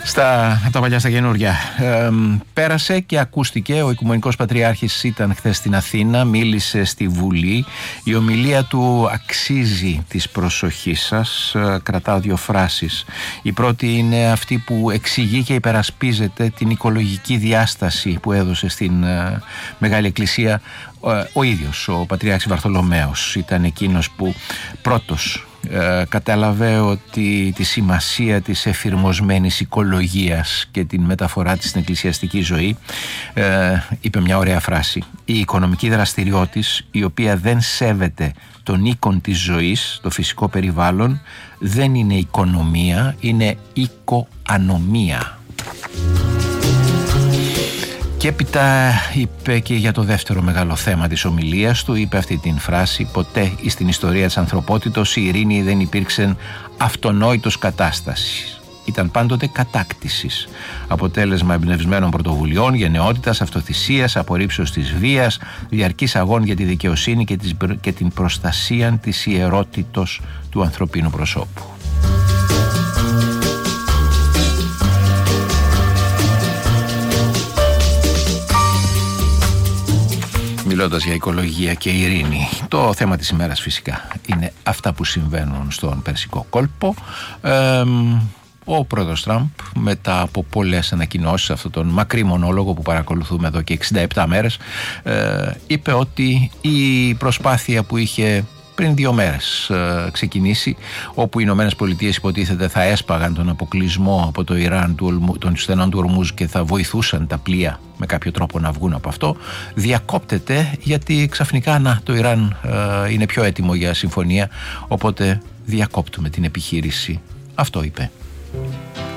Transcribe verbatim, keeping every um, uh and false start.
Στα, από τα παλιά στα καινούργια. Ε, πέρασε και ακούστηκε. Ο Οικουμενικός Πατριάρχης ήταν χθες στην Αθήνα, μίλησε στη Βουλή. Η ομιλία του αξίζει της προσοχής σας. Ε, κρατάω δύο φράσεις. Η πρώτη είναι αυτή που εξηγεί και υπερασπίζεται την οικολογική διάσταση που έδωσε στην ε, Μεγάλη Εκκλησία ε, ο ίδιος ο Πατριάρχης Βαρθολομαίος. Ήταν εκείνος που πρώτος Ε, κατάλαβε ότι τη σημασία της εφηρμοσμένης οικολογίας και την μεταφορά της στην εκκλησιαστική ζωή. ε, είπε μια ωραία φράση: η οικονομική δραστηριότης, η οποία δεν σέβεται τον οίκον της ζωής, το φυσικό περιβάλλον, δεν είναι οικονομία, είναι οικοανομία. Και έπειτα είπε και για το δεύτερο μεγάλο θέμα της ομιλίας του, είπε αυτή την φράση: ποτέ στην ιστορία της ανθρωπότητος η ειρήνη δεν υπήρξε αυτονόητος κατάστασης. Ήταν πάντοτε κατάκτησης, αποτέλεσμα εμπνευσμένων πρωτοβουλειών, γενναιότητας, αυτοθυσίας, απορρίψεως της βίας, διαρκής αγών για τη δικαιοσύνη και, της, και την προστασία της ιερότητος του ανθρωπίνου προσώπου. Μιλώντας για οικολογία και ειρήνη, το θέμα της ημέρας φυσικά είναι αυτά που συμβαίνουν στον Περσικό κόλπο. Ε, ο πρόεδρος Τραμπ, μετά από πολλές ανακοινώσεις, αυτόν τον μακρύ μονόλογο που παρακολουθούμε εδώ και εξήντα επτά μέρες, ε, είπε ότι η προσπάθεια που είχε πριν δύο μέρες ε, ξεκινήσει, όπου οι Ηνωμένες Πολιτείες υποτίθεται θα έσπαγαν τον αποκλεισμό από το Ιράν του, των στενών του Ορμούζ και θα βοηθούσαν τα πλοία με κάποιο τρόπο να βγουν από αυτό, διακόπτεται γιατί ξαφνικά να, το Ιράν ε, είναι πιο έτοιμο για συμφωνία, οπότε διακόπτουμε την επιχείρηση. Αυτό είπε.